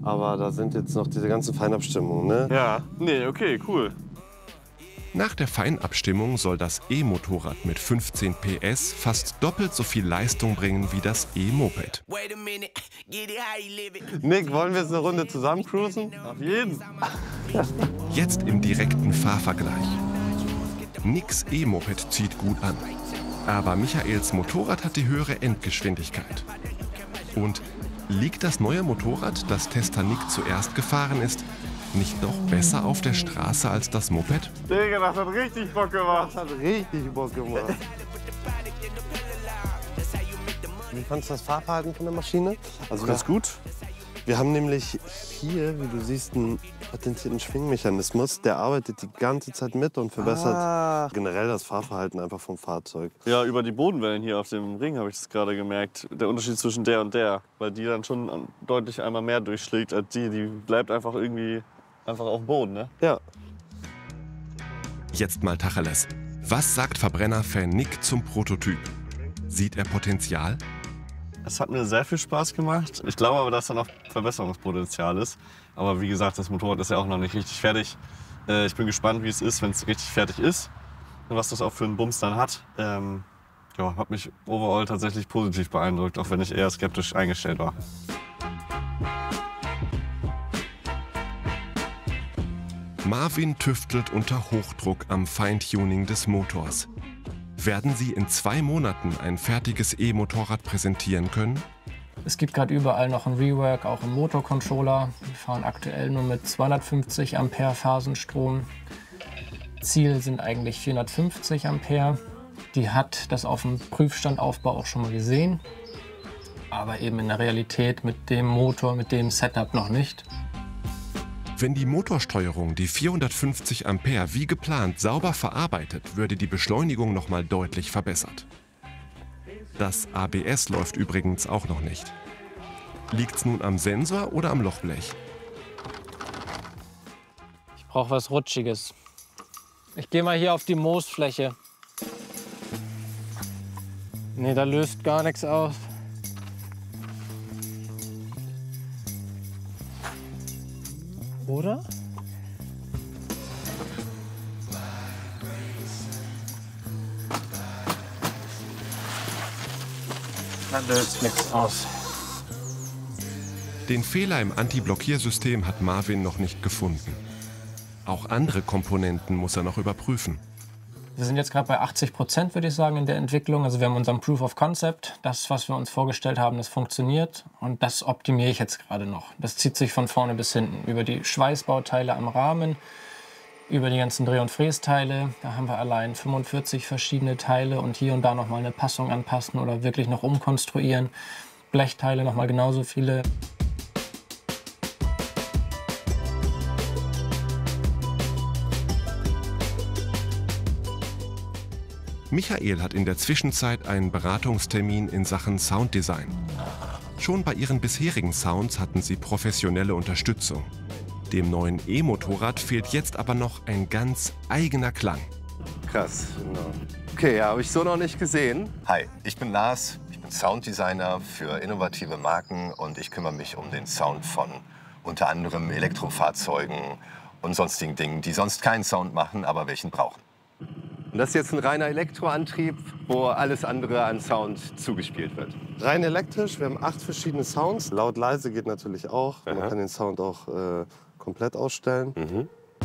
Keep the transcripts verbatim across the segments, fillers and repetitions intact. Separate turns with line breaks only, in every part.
Aber da sind jetzt noch diese ganzen Feinabstimmungen, ne?
Ja, nee, okay, cool.
Nach der Feinabstimmung soll das E-Motorrad mit fünfzehn P S fast doppelt so viel Leistung bringen wie das E-Moped.
Nick, wollen wir jetzt eine Runde zusammen cruisen?
Auf jeden.
Jetzt im direkten Fahrvergleich. Nicks E-Moped zieht gut an. Aber Michaels Motorrad hat die höhere Endgeschwindigkeit. Und liegt das neue Motorrad, das Tester Nick zuerst gefahren ist, nicht noch besser auf der Straße als das Moped?
Digga, das hat richtig Bock gemacht.
Das hat richtig Bock gemacht. Wie fandest du das Fahrverhalten von der Maschine?
Also ganz gut.
Wir haben nämlich hier, wie du siehst, einen patentierten Schwingmechanismus. Der arbeitet die ganze Zeit mit und verbessert ah. generell das Fahrverhalten einfach vom Fahrzeug.
Ja, über die Bodenwellen hier auf dem Ring habe ich das gerade gemerkt. Der Unterschied zwischen der und der. Weil die dann schon deutlich einmal mehr durchschlägt als die. Die bleibt einfach irgendwie einfach auf dem Boden, ne?
Ja.
Jetzt mal Tacheles. Was sagt Verbrenner-Fan Nick zum Prototyp? Sieht er Potenzial?
Es hat mir sehr viel Spaß gemacht. Ich glaube aber, dass da noch Verbesserungspotenzial ist. Aber wie gesagt, das Motorrad ist ja auch noch nicht richtig fertig. Ich bin gespannt, wie es ist, wenn es richtig fertig ist. Und was das auch für einen Bums dann hat. Ähm, ja, hat mich overall tatsächlich positiv beeindruckt, auch wenn ich eher skeptisch eingestellt war.
Marvin tüftelt unter Hochdruck am Feintuning des Motors. Werden Sie in zwei Monaten ein fertiges E-Motorrad präsentieren können?
Es gibt gerade überall noch ein Rework, auch im Motorcontroller. Wir fahren aktuell nur mit zweihundertfünfzig Ampere Phasenstrom. Ziel sind eigentlich vierhundertfünfzig Ampere. Die hat das auf dem Prüfstandaufbau auch schon mal gesehen. Aber eben in der Realität mit dem Motor, mit dem Setup noch nicht.
Wenn die Motorsteuerung die vierhundertfünfzig Ampere wie geplant sauber verarbeitet, würde die Beschleunigung noch mal deutlich verbessert. Das A B S läuft übrigens auch noch nicht. Liegt's nun am Sensor oder am Lochblech?
Ich brauche was Rutschiges. Ich gehe mal hier auf die Moosfläche. Nee, da löst gar nichts aus. Oder? Da löst nichts aus.
Den Fehler im Anti-Blockiersystem hat Marvin noch nicht gefunden. Auch andere Komponenten muss er noch überprüfen.
Wir sind jetzt gerade bei achtzig Prozent, würde ich sagen, in der Entwicklung. Also wir haben unseren Proof of Concept. Das, was wir uns vorgestellt haben, das funktioniert. Und das optimiere ich jetzt gerade noch. Das zieht sich von vorne bis hinten. Über die Schweißbauteile am Rahmen, über die ganzen Dreh- und Frästeile. Da haben wir allein fünfundvierzig verschiedene Teile und hier und da noch mal eine Passung anpassen oder wirklich noch umkonstruieren. Blechteile noch mal genauso viele.
Michael hat in der Zwischenzeit einen Beratungstermin in Sachen Sounddesign. Schon bei ihren bisherigen Sounds hatten sie professionelle Unterstützung. Dem neuen E-Motorrad fehlt jetzt aber noch ein ganz eigener Klang.
Krass, genau. Okay, ja, habe ich so noch nicht gesehen.
Hi, ich bin Lars, ich bin Sounddesigner für innovative Marken und ich kümmere mich um den Sound von unter anderem Elektrofahrzeugen und sonstigen Dingen, die sonst keinen Sound machen, aber welchen brauchen.
Und das ist jetzt ein reiner Elektroantrieb, wo alles andere an Sound zugespielt wird. Rein elektrisch, wir haben acht verschiedene Sounds. Laut, leise geht natürlich auch. Aha. Man kann den Sound auch äh, komplett ausstellen. Mhm.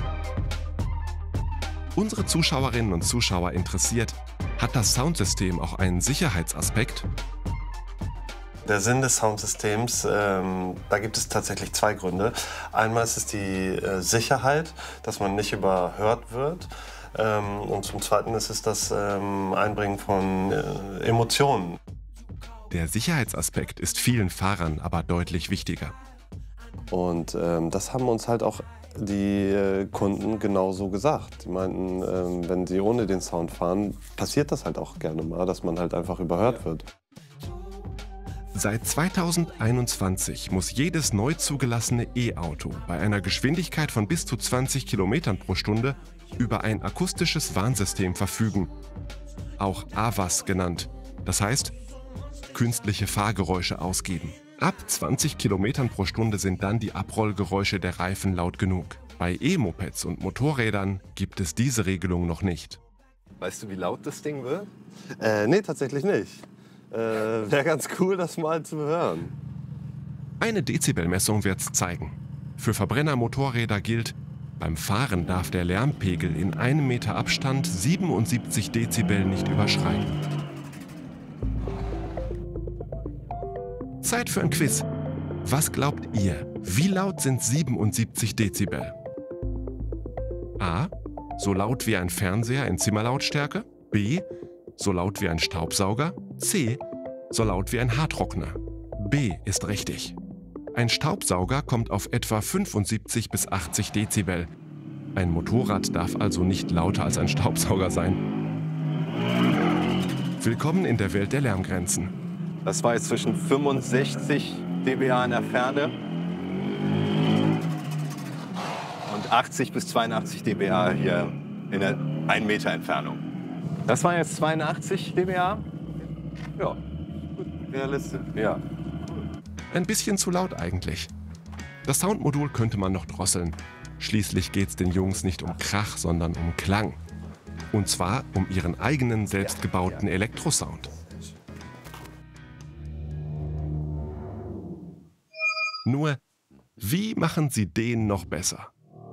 Unsere Zuschauerinnen und Zuschauer interessiert, hat das Soundsystem auch einen Sicherheitsaspekt?
Der Sinn des Soundsystems, ähm, da gibt es tatsächlich zwei Gründe. Einmal ist es die äh, Sicherheit, dass man nicht überhört wird. Ähm, und zum Zweiten ist es das ähm, Einbringen von äh, Emotionen.
Der Sicherheitsaspekt ist vielen Fahrern aber deutlich wichtiger.
Und ähm, das haben uns halt auch die äh, Kunden genauso gesagt. Die meinten, ähm, wenn sie ohne den Sound fahren, passiert das halt auch gerne mal, dass man halt einfach überhört wird.
Seit zweitausendeinundzwanzig muss jedes neu zugelassene E-Auto bei einer Geschwindigkeit von bis zu zwanzig Kilometern pro Stunde über ein akustisches Warnsystem verfügen, auch A V A S genannt, das heißt künstliche Fahrgeräusche ausgeben. Ab zwanzig Kilometern pro Stunde sind dann die Abrollgeräusche der Reifen laut genug. Bei E-Mopeds und Motorrädern gibt es diese Regelung noch nicht.
Weißt du, wie laut das Ding wird?
Äh, nee, tatsächlich nicht. Äh, Wäre ganz cool, das mal zu hören.
Eine Dezibelmessung wird's zeigen. Für Verbrennermotorräder gilt, beim Fahren darf der Lärmpegel in einem Meter Abstand siebenundsiebzig Dezibel nicht überschreiten. Zeit für ein Quiz. Was glaubt ihr? Wie laut sind siebenundsiebzig Dezibel? A. So laut wie ein Fernseher in Zimmerlautstärke. B. So laut wie ein Staubsauger. C. So laut wie ein Haartrockner. B ist richtig. Ein Staubsauger kommt auf etwa fünfundsiebzig bis achtzig Dezibel. Ein Motorrad darf also nicht lauter als ein Staubsauger sein. Willkommen in der Welt der Lärmgrenzen.
Das war jetzt zwischen fünfundsechzig dBA in der Ferne und achtzig bis zweiundachtzig dBA hier in der ein Meter Entfernung. Das waren jetzt zweiundachtzig dBA. Ja, gut, realistisch. Ja.
Ein bisschen zu laut eigentlich. Das Soundmodul könnte man noch drosseln. Schließlich geht's den Jungs nicht um Krach, sondern um Klang. Und zwar um ihren eigenen selbstgebauten Elektrosound. Nur, wie machen sie den noch besser?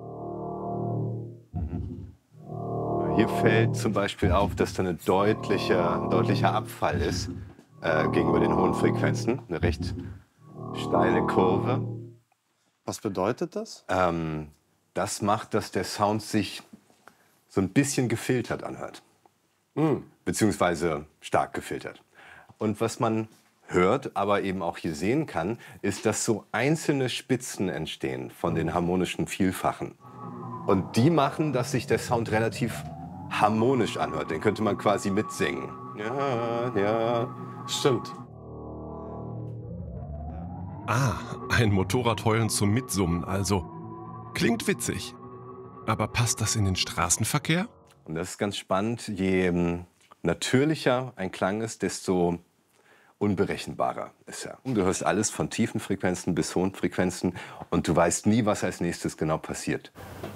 Hier fällt zum Beispiel auf, dass da ein deutlicher, deutlicher Abfall ist äh, gegenüber den hohen Frequenzen. Eine recht steile Kurve.
Was bedeutet das?
Ähm, das macht, dass der Sound sich so ein bisschen gefiltert anhört. Mhm. Beziehungsweise stark gefiltert. Und was man hört, aber eben auch hier sehen kann, ist, dass so einzelne Spitzen entstehen von den harmonischen Vielfachen. Und die machen, dass sich der Sound relativ harmonisch anhört. Den könnte man quasi mitsingen. Ja, ja.
Stimmt.
Ah, ein Motorradheulen zum Mitsummen also. Klingt witzig. Aber passt das in den Straßenverkehr?
Und das ist ganz spannend. Je ähm, natürlicher ein Klang ist, desto unberechenbarer ist er. Du hörst alles von tiefen Frequenzen bis hohen Frequenzen und du weißt nie, was als nächstes genau passiert.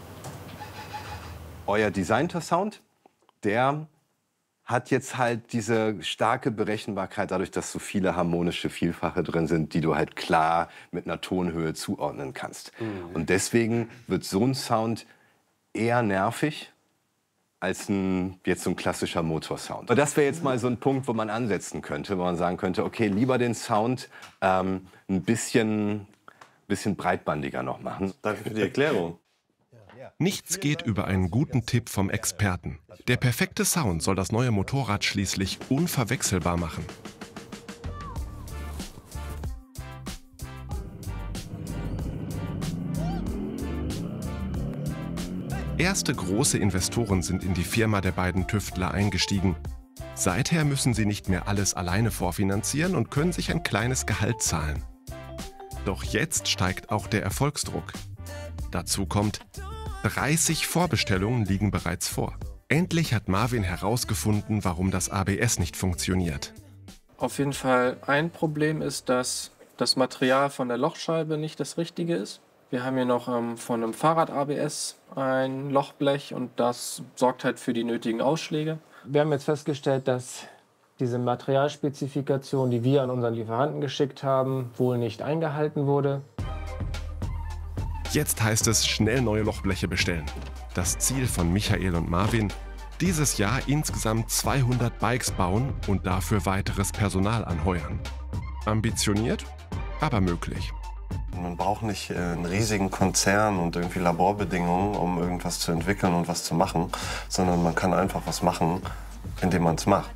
Euer designter Sound, der hat jetzt halt diese starke Berechenbarkeit dadurch, dass so viele harmonische Vielfache drin sind, die du halt klar mit einer Tonhöhe zuordnen kannst. Mhm. Und deswegen wird so ein Sound eher nervig als ein, jetzt so ein klassischer Motorsound. Und das wäre jetzt mal so ein Punkt, wo man ansetzen könnte, wo man sagen könnte, okay, lieber den Sound ähm, ein bisschen, bisschen breitbandiger noch machen.
Danke für die Erklärung.
Nichts geht über einen guten Tipp vom Experten. Der perfekte Sound soll das neue Motorrad schließlich unverwechselbar machen. Erste große Investoren sind in die Firma der beiden Tüftler eingestiegen. Seither müssen sie nicht mehr alles alleine vorfinanzieren und können sich ein kleines Gehalt zahlen. Doch jetzt steigt auch der Erfolgsdruck. Dazu kommt, dreißig Vorbestellungen liegen bereits vor. Endlich hat Marvin herausgefunden, warum das A B S nicht funktioniert.
Auf jeden Fall ein Problem ist, dass das Material von der Lochscheibe nicht das richtige ist. Wir haben hier noch ähm, von einem Fahrrad-A B S ein Lochblech und das sorgt halt für die nötigen Ausschläge. Wir haben jetzt festgestellt, dass diese Materialspezifikation, die wir an unseren Lieferanten geschickt haben, wohl nicht eingehalten wurde.
Jetzt heißt es schnell neue Lochbleche bestellen. Das Ziel von Michael und Marvin, dieses Jahr insgesamt zweihundert Bikes bauen und dafür weiteres Personal anheuern. Ambitioniert, aber möglich.
Man braucht nicht einen riesigen Konzern und irgendwie Laborbedingungen, um irgendwas zu entwickeln und was zu machen, sondern man kann einfach was machen, indem man es macht.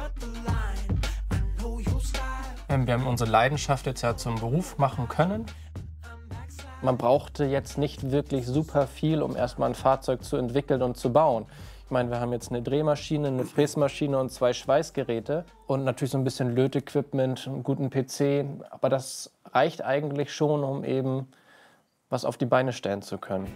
Wir haben unsere Leidenschaft jetzt ja zum Beruf machen können. Man brauchte jetzt nicht wirklich super viel, um erstmal ein Fahrzeug zu entwickeln und zu bauen. Ich meine, wir haben jetzt eine Drehmaschine, eine Fräsmaschine und zwei Schweißgeräte und natürlich so ein bisschen Lötequipment, einen guten P C. Aber das reicht eigentlich schon, um eben was auf die Beine stellen zu können.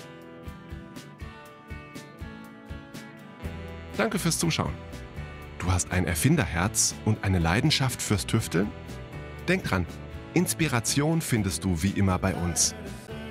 Danke fürs Zuschauen. Du hast ein Erfinderherz und eine Leidenschaft fürs Tüfteln? Denk dran, Inspiration findest du wie immer bei uns.